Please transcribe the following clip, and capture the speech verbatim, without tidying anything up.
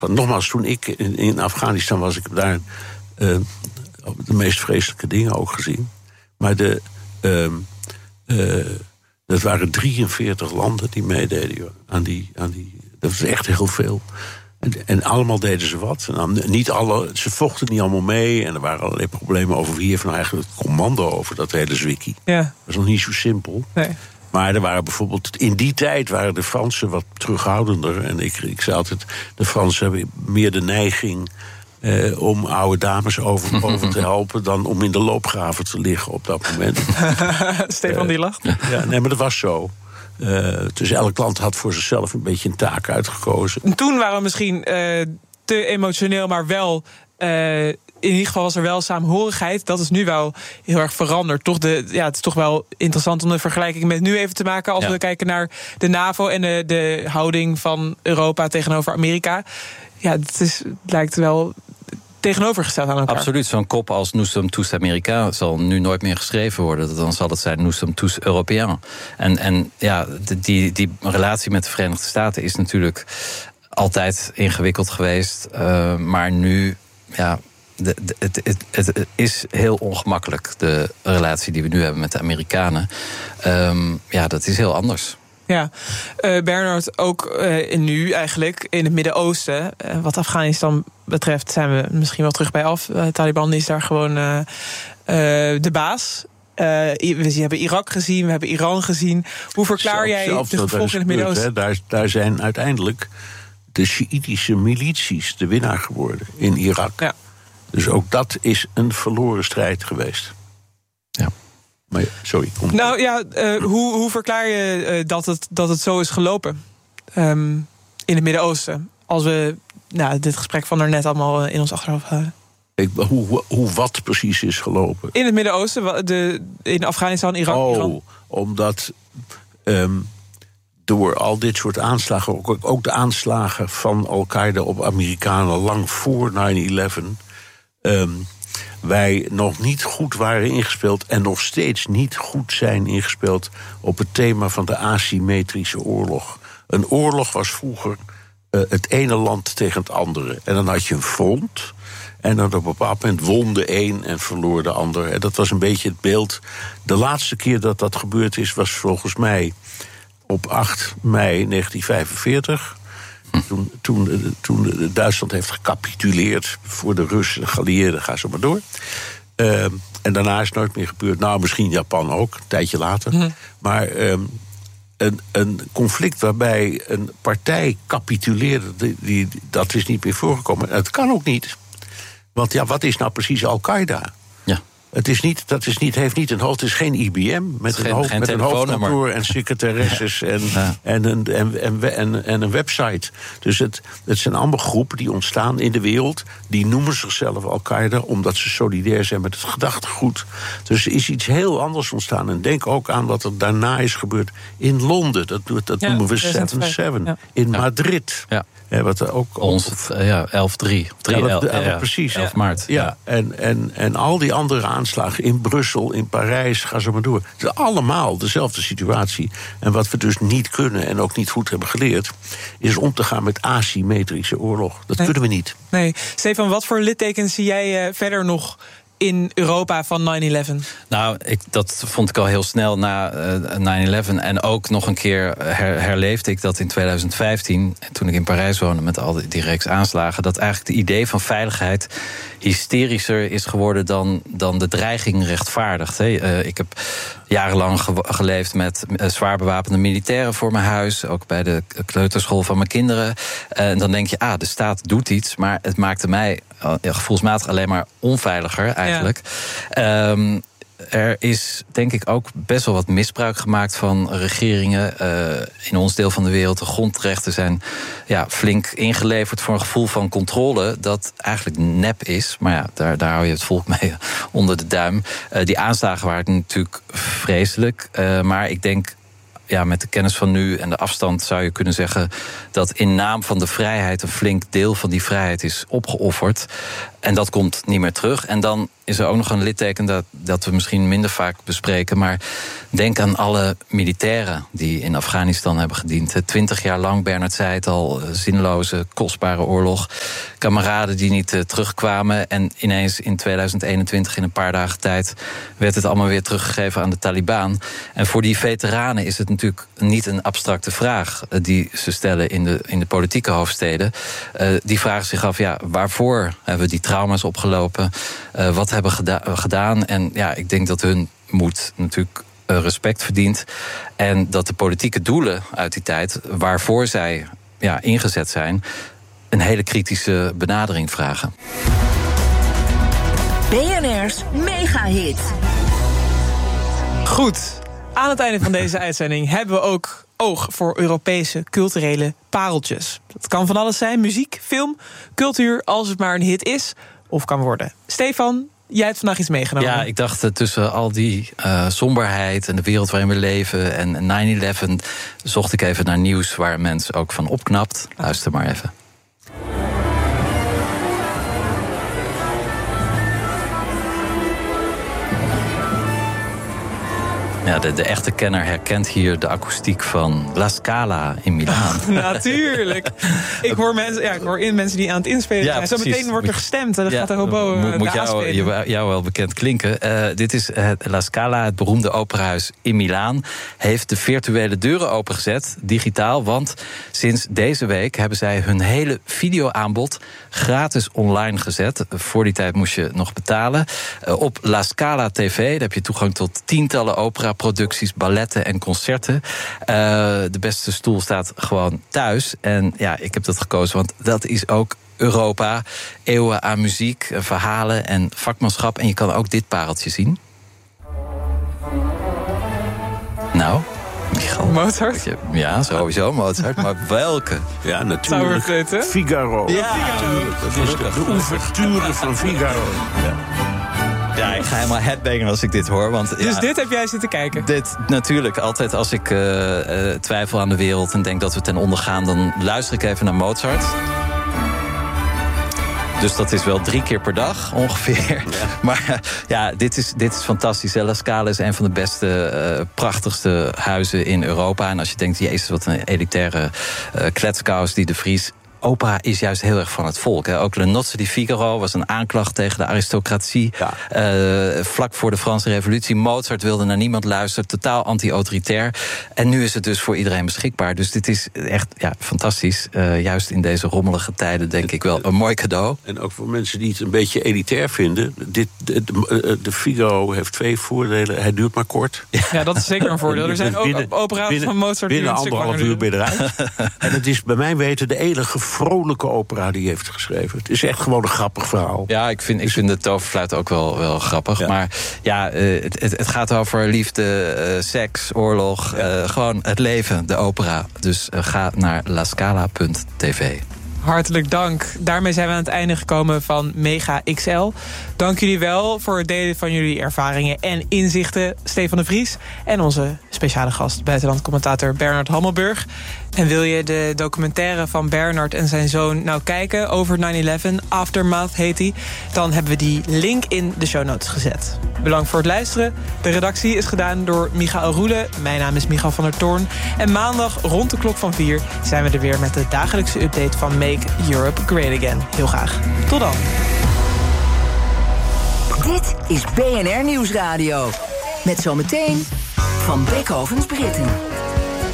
Want nogmaals, toen ik in, in Afghanistan was, ik heb daar uh, de meest vreselijke dingen ook gezien. Maar de, uh, uh, dat waren drieënveertig landen die meededen aan die, aan die. Dat was echt heel veel. En, en allemaal deden ze wat. En dan, niet alle, ze vochten niet allemaal mee. En er waren allerlei problemen over wie heeft nou eigenlijk het commando over dat hele zwikkie. Ja. Dat was nog niet zo simpel. Nee. Maar er waren bijvoorbeeld, in die tijd waren de Fransen wat terughoudender. En ik, ik zei altijd, de Fransen hebben meer de neiging eh, om oude dames over, over te helpen dan om in de loopgraven te liggen op dat moment. Stefan die lacht. Ja, nee, maar dat was zo. Uh, dus elk land had voor zichzelf een beetje een taak uitgekozen. Toen waren we misschien uh, te emotioneel, maar wel Uh, in ieder geval was er wel saamhorigheid. Dat is nu wel heel erg veranderd. Toch de, ja, het is toch wel interessant om de vergelijking met nu even te maken. Als ja. we kijken naar de NAVO en de, de houding van Europa tegenover Amerika. Ja, het, is, het lijkt wel tegenovergesteld aan elkaar. Absoluut. Zo'n kop als Nous sommes tous Américains zal nu nooit meer geschreven worden. Dan zal het zijn Nous sommes tous Européens. En, en ja, die, die relatie met de Verenigde Staten is natuurlijk altijd ingewikkeld geweest. Uh, maar nu, ja, de, de, het, het, het is heel ongemakkelijk, de relatie die we nu hebben met de Amerikanen. Um, ja, dat is heel anders. Ja, uh, Bernard, ook uh, nu eigenlijk in het Midden-Oosten, uh, wat Afghanistan betreft, zijn we misschien wel terug bij af. Uh, Taliban is daar gewoon uh, uh, de baas. Uh, we hebben Irak gezien, we hebben Iran gezien. Hoe verklaar jij de gevolgen in het Midden-Oosten? Daar, daar zijn uiteindelijk de Sjiïtische milities de winnaar geworden in Irak. Ja. Dus ook dat is een verloren strijd geweest. Ja. Maar sorry. Kom. Nou ja, uh, hoe, hoe verklaar je uh, dat, het, dat het zo is gelopen um, in het Midden-Oosten? Als we nou, dit gesprek van daarnet allemaal in ons achterhoofd houden. Ik, hoe, hoe, hoe wat precies is gelopen? In het Midden-Oosten, de, in Afghanistan, Irak, oh, Iran. Omdat um, door al dit soort aanslagen, ook, ook de aanslagen van Al-Qaeda op Amerikanen lang voor nine eleven... Um, wij nog niet goed waren ingespeeld en nog steeds niet goed zijn ingespeeld op het thema van de asymmetrische oorlog. Een oorlog was vroeger uh, het ene land tegen het andere. En dan had je een front en dan op een bepaald moment won de een en verloor de ander. En dat was een beetje het beeld. De laatste keer dat dat gebeurd is was volgens mij op acht mei negentien vijfenveertig... Toen, toen, toen Duitsland heeft gecapituleerd voor de Russen, de geallieerden, ga zo maar door. Uh, en daarna is het nooit meer gebeurd. Nou, misschien Japan ook, een tijdje later. Mm. Maar um, een, een conflict waarbij een partij capituleerde, die, die, dat is niet meer voorgekomen. Het kan ook niet. Want ja, wat is nou precies Al-Qaeda? Ja. Het is niet, dat is niet, heeft niet een hoofd, het is geen I B M met een, geen, hoofd, geen met een hoofdkantoor en secretaresses ja. en, ja. en, een, en, en, en, en een website. Dus het, het zijn allemaal groepen die ontstaan in de wereld. Die noemen zichzelf Al-Qaeda omdat ze solidair zijn met het gedachtegoed. Dus er is iets heel anders ontstaan. En denk ook aan wat er daarna is gebeurd in Londen. Dat, dat ja, noemen we zeven zeven. Ja. In Madrid. Ja. Ja, wat er ook Ons, op, ja, elf drie. Ja, ja, precies. elf maart. Ja, ja. En, en, en al die andere aanslagen in Brussel, in Parijs, ga zo maar door. Het is allemaal dezelfde situatie. En wat we dus niet kunnen en ook niet goed hebben geleerd, is om te gaan met asymmetrische oorlog. Dat nee. kunnen we niet. Nee. Stefan, wat voor littekens zie jij uh, verder nog in Europa van nine eleven? Nou, ik, dat vond ik al heel snel na uh, nine eleven. En ook nog een keer her, herleefde ik dat in twintig vijftien... toen ik in Parijs woonde met al die, die reeks aanslagen, dat eigenlijk het idee van veiligheid hysterischer is geworden dan, dan de dreiging rechtvaardigt. Hè. Uh, ik heb jarenlang ge- geleefd met uh, zwaar bewapende militairen voor mijn huis, ook bij de kleuterschool van mijn kinderen. Uh, en dan denk je, ah, de staat doet iets, maar het maakte mij uh, gevoelsmatig alleen maar onveiliger eigenlijk. Ja. Um, Er is denk ik ook best wel wat misbruik gemaakt van regeringen uh, in ons deel van de wereld. De grondrechten zijn ja, flink ingeleverd voor een gevoel van controle dat eigenlijk nep is. Maar ja, daar, daar hou je het volk mee onder de duim. Uh, die aanslagen waren natuurlijk vreselijk. Uh, maar ik denk, ja, met de kennis van nu en de afstand zou je kunnen zeggen dat in naam van de vrijheid een flink deel van die vrijheid is opgeofferd. En dat komt niet meer terug. En dan is er ook nog een litteken dat, dat we misschien minder vaak bespreken. Maar denk aan alle militairen die in Afghanistan hebben gediend. Twintig jaar lang, Bernard zei het al, zinloze, kostbare oorlog. Kameraden die niet uh, terugkwamen. En ineens in tweeduizend eenentwintig, in een paar dagen tijd, werd het allemaal weer teruggegeven aan de Taliban. En voor die veteranen is het natuurlijk niet een abstracte vraag uh, die ze stellen in de, in de politieke hoofdsteden. Uh, die vragen zich af, ja, waarvoor hebben we die trauma's opgelopen? Uh, wat hebben we geda- gedaan? En ja, ik denk dat hun moed natuurlijk uh, respect verdient. En dat de politieke doelen uit die tijd, waarvoor zij ja, ingezet zijn, een hele kritische benadering vragen. B N R's Mega-hit. Goed, aan het einde van deze uitzending hebben we ook oog voor Europese culturele pareltjes. Dat kan van alles zijn, muziek, film, cultuur, als het maar een hit is of kan worden. Stefan, jij hebt vandaag iets meegenomen. Ja, ik dacht uh, tussen al die uh, somberheid en de wereld waarin we leven en nine eleven zocht ik even naar nieuws waar een mens ook van opknapt. Luister maar even. Ja, de, de echte kenner herkent hier de akoestiek van La Scala in Milaan. Natuurlijk. Ik hoor, mensen, ja, ik hoor in mensen die aan het inspelen ja, zijn. Zo meteen wordt er gestemd en dan ja, gaat de hobo uh, moet, moet jou, jou, jou wel bekend klinken. Uh, dit is het La Scala, het beroemde operahuis in Milaan. Heeft de virtuele deuren opengezet, digitaal. Want sinds deze week hebben zij hun hele videoaanbod gratis online gezet. Voor die tijd moest je nog betalen. Uh, op La Scala T V, daar heb je toegang tot tientallen opera producties, balletten en concerten. Uh, de beste stoel staat gewoon thuis. En ja, ik heb dat gekozen, want dat is ook Europa. Eeuwen aan muziek, verhalen en vakmanschap. En je kan ook dit pareltje zien. Nou, Michal. Mozart? Ja, sowieso Mozart. Maar welke? Ja, natuurlijk. Figaro. Ja, natuurlijk. Dat is de, de ouverture van Figaro. Ja. Ja, ik ga helemaal headbangen als ik dit hoor. Want, dus ja, dit heb jij zitten kijken? Dit natuurlijk. Altijd als ik uh, uh, twijfel aan de wereld en denk dat we ten onder gaan, dan luister ik even naar Mozart. Dus dat is wel drie keer per dag ongeveer. Ja. Maar uh, ja, dit is, dit is fantastisch. La Scala is een van de beste, uh, prachtigste huizen in Europa. En als je denkt, jezus, wat een elitaire uh, kletskous die de Vries. Opera is juist heel erg van het volk. Hè. Ook Le Nozze di Figaro was een aanklacht tegen de aristocratie. Ja. Uh, vlak voor de Franse Revolutie. Mozart wilde naar niemand luisteren. Totaal anti-autoritair. En nu is het dus voor iedereen beschikbaar. Dus dit is echt ja, fantastisch. Uh, juist in deze rommelige tijden denk ik wel een mooi cadeau. En ook voor mensen die het een beetje elitair vinden. Dit, de, de, de Figaro heeft twee voordelen. Hij duurt maar kort. Ja, dat is zeker een voordeel. Er zijn ook opera's van Mozart binnen anderhalf uur ben je eruit. En het is bij mijn weten de enige vrolijke opera die hij heeft geschreven. Het is echt gewoon een grappig verhaal. Ja, ik vind, ik vind de toverfluit ook wel, wel grappig. Ja. Maar ja, uh, het, het gaat over liefde, uh, seks, oorlog. Ja. Uh, gewoon het leven, de opera. Dus uh, ga naar la scala punt t v. Hartelijk dank. Daarmee zijn we aan het einde gekomen van Mega X L. Dank jullie wel voor het delen van jullie ervaringen en inzichten. Stefan de Vries en onze speciale gast, buitenlandcommentator Bernard Hammelburg. En wil je de documentaire van Bernard en zijn zoon nou kijken over nine eleven, Aftermath heet die, dan hebben we die link in de show notes gezet. Bedankt voor het luisteren. De redactie is gedaan door Michael Roelen. Mijn naam is Michal van der Toorn. En maandag rond de klok van vier zijn we er weer met de dagelijkse update van Make Europe Great Again. Heel graag. Tot dan. Dit is B N R Nieuwsradio. Met zometeen Van Beekhovens Britten.